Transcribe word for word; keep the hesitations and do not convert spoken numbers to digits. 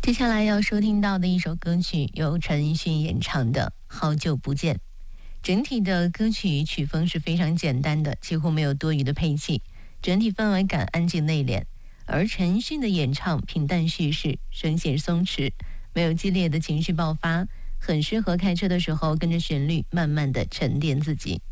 接下来要收听到的一首歌曲由陈奕迅演唱的《好久不见》。整体的歌曲曲风是非常简单的，几乎没有多余的配器，整体氛围感安静内敛。而陈奕迅的演唱平淡叙事，声线松弛，没有激烈的情绪爆发，很适合开车的时候跟着旋律慢慢的沉淀自己。